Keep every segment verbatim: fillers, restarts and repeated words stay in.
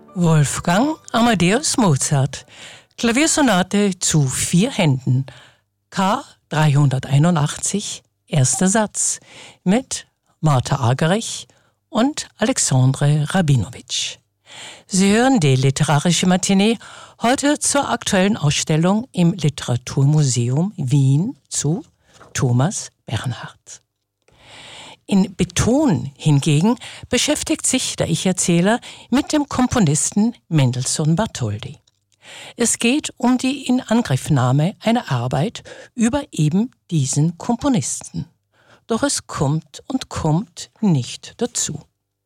Wolfgang Amadeus Mozart, Klaviersonate zu vier Händen, K dreihunderteinundachtzig, erster Satz, mit Martha Argerich und Alexandre Rabinowitsch. Sie hören die literarische Matinee heute zur aktuellen Ausstellung im Literaturmuseum Wien zu Thomas Bernhard. In Beton hingegen beschäftigt sich der Ich-Erzähler mit dem Komponisten Mendelssohn Bartholdy. Es geht um die Inangriffnahme einer Arbeit über eben diesen Komponisten. Doch es kommt und kommt nicht dazu.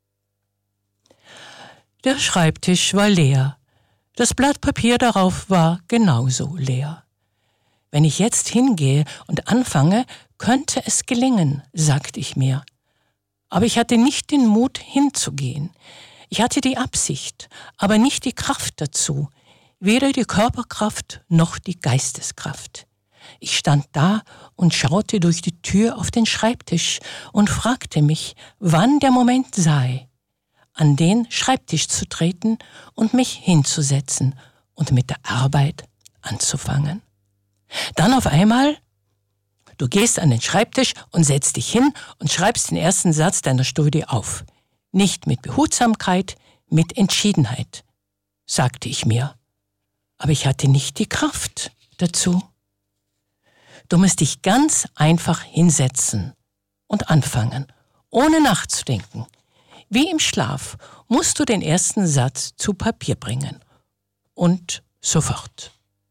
Der Schreibtisch war leer. Das Blatt Papier darauf war genauso leer. Wenn ich jetzt hingehe und anfange, könnte es gelingen, sagte ich mir. Aber ich hatte nicht den Mut hinzugehen. Ich hatte die Absicht, aber nicht die Kraft dazu. Weder die Körperkraft noch die Geisteskraft. Ich stand da und schaute durch die Tür auf den Schreibtisch und fragte mich, wann der Moment sei, an den Schreibtisch zu treten und mich hinzusetzen und mit der Arbeit anzufangen. Dann auf einmal: Du gehst an den Schreibtisch und setzt dich hin und schreibst den ersten Satz deiner Studie auf. Nicht mit Behutsamkeit, mit Entschiedenheit, sagte ich mir. Aber ich hatte nicht die Kraft dazu. Du musst dich ganz einfach hinsetzen und anfangen, ohne nachzudenken. Wie im Schlaf musst du den ersten Satz zu Papier bringen. Und sofort.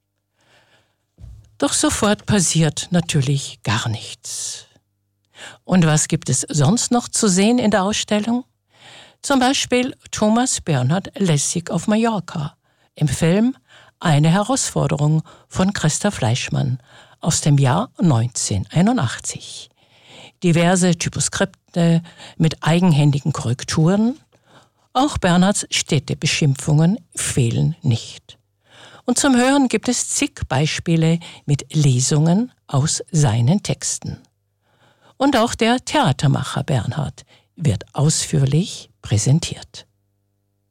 Doch sofort passiert natürlich gar nichts. Und was gibt es sonst noch zu sehen in der Ausstellung? Zum Beispiel Thomas Bernhard lässig auf Mallorca im Film Eine Herausforderung von Christa Fleischmann aus dem Jahr neunzehnhunderteinundachtzig. Diverse Typoskripte mit eigenhändigen Korrekturen. Auch Bernhards Städtebeschimpfungen fehlen nicht. Und zum Hören gibt es zig Beispiele mit Lesungen aus seinen Texten. Und auch der Theatermacher Bernhard wird ausführlich präsentiert.